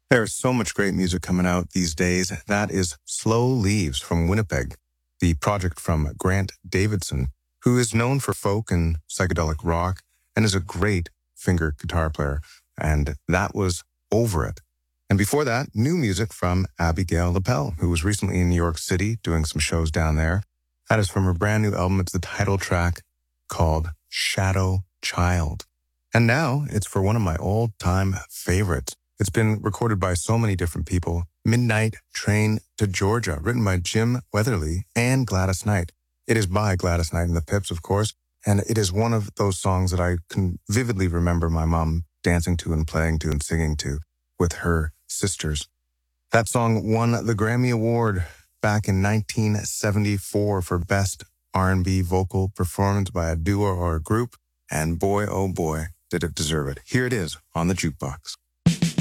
There's so much great music coming out these days. That is Slow Leaves from Winnipeg, the project from Grant Davidson, who is known for folk and psychedelic rock and is a great finger guitar player. And that was Over It. And before that, new music from Abigail Lapel, who was recently in New York City doing some shows down there. That is from her brand new album. It's the title track called Shadow Child. And now it's for one of my all-time favorites. It's been recorded by so many different people. Midnight Train to Georgia, written by Jim Weatherly and Gladys Knight. It is by Gladys Knight and the Pips, of course, and it is one of those songs that I can vividly remember my mom dancing to and playing to and singing to with her sisters. That song won the Grammy Award back in 1974 for Best R&B Vocal Performance by a Duo or a Group, and boy, oh boy, did it deserve it. Here it is on the jukebox.